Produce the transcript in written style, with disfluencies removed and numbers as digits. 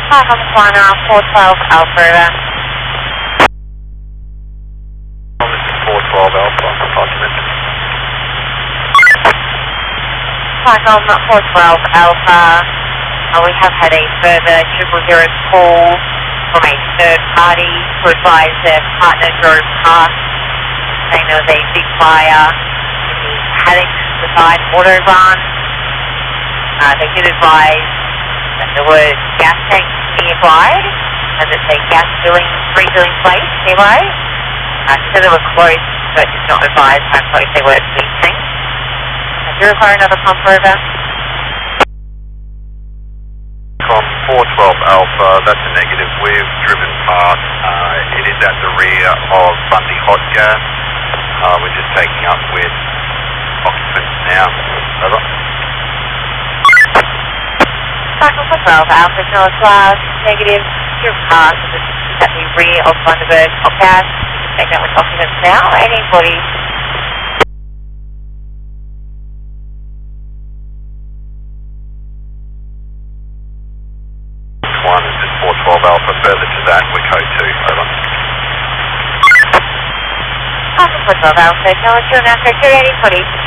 Hi, Humquana, 412 Alpha. This is 412 Alpha, document. Hi, 412 Alpha. We have had a further 000 call from a third party to advise their partner drove past, saying there was a big fire in the Haddocks beside Autobahn. They did advise that there were gas tanks nearby, as it's a gas refilling place nearby. So they were close, but did not advise how close they were to these things. Do you require another pump over? From 412 Alpha, that's a negative. We've driven past. It is at the rear of Bundy Hot Gas. We're just taking up with occupants now. Over. Cycle 412 Alpha, North Cloud, negative. Driven past. It's at the rear of Bundaberg Hot Gas. Take that with occupants now. 1840. One is just 412 Alpha. Further to that, we're code 2. Over. Cycle 412 Alpha, North Cloud, 1840.